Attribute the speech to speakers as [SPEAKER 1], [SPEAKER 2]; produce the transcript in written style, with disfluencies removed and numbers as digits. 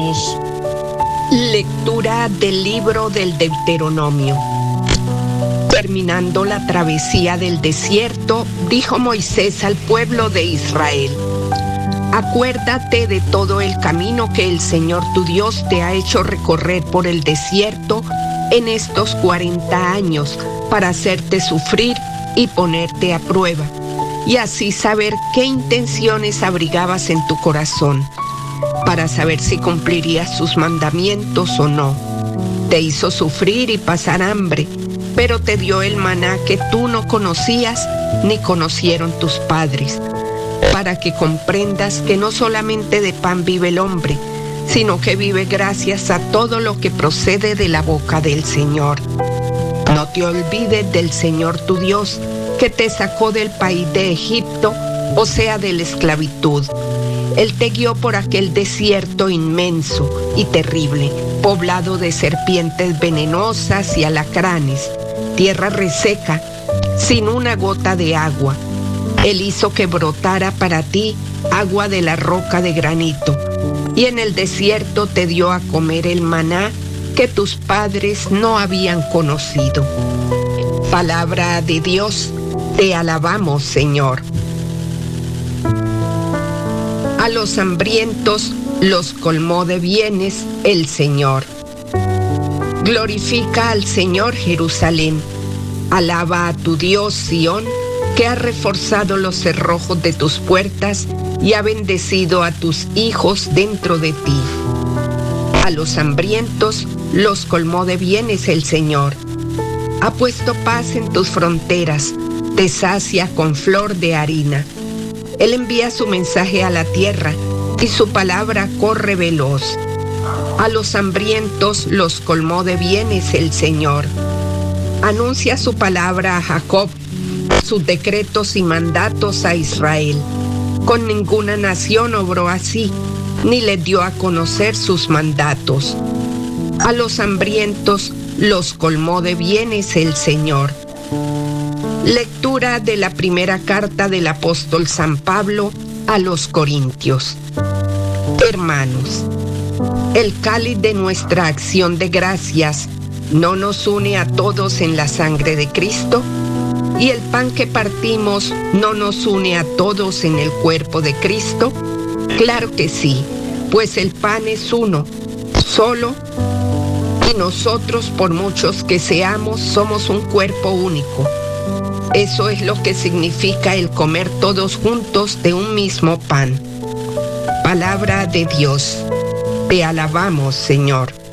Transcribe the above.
[SPEAKER 1] Oremos.
[SPEAKER 2] Lectura del libro del Deuteronomio. Terminando la travesía del desierto, dijo Moisés al pueblo de Israel: acuérdate de todo el camino que el Señor tu Dios te ha hecho recorrer por el desierto en estos 40 años para hacerte sufrir y ponerte a prueba, y así saber qué intenciones abrigabas en tu corazón, para saber si cumplirías sus mandamientos o no. Te hizo sufrir y pasar hambre, pero te dio el maná que tú no conocías ni conocieron tus padres, para que comprendas que no solamente de pan vive el hombre, sino que vive gracias a todo lo que procede de la boca del Señor. No te olvides del Señor tu Dios, que te sacó del país de Egipto, o sea, de la esclavitud. Él te guió por aquel desierto inmenso y terrible, poblado de serpientes venenosas y alacranes, tierra reseca, sin una gota de agua. Él hizo que brotara para ti agua de la roca de granito, y en el desierto te dio a comer el maná que tus padres no habían conocido. Palabra de Dios, te alabamos, Señor. A los hambrientos los colmó de bienes el Señor. Glorifica al Señor, Jerusalén. Alaba a tu Dios, Sión, que ha reforzado los cerrojos de tus puertas y ha bendecido a tus hijos dentro de ti. A los hambrientos los colmó de bienes el Señor. Ha puesto paz en tus fronteras, te sacia con flor de harina. Él envía su mensaje a la tierra y su palabra corre veloz. A los hambrientos los colmó de bienes el Señor. Anuncia su palabra a Jacob, sus decretos y mandatos a Israel. Con ninguna nación obró así, ni les dio a conocer sus mandatos. A los hambrientos los colmó de bienes el Señor. Lectura de la primera carta del apóstol San Pablo a los Corintios. Hermanos, el cáliz de nuestra acción de gracias no nos une a todos en la sangre de Cristo, y el pan que partimos no nos une a todos en el cuerpo de Cristo. Claro que sí, pues el pan es uno, solo, y nosotros, por muchos que seamos, somos un cuerpo único. Eso es lo que significa el comer todos juntos de un mismo pan. Palabra de Dios. Te alabamos, Señor.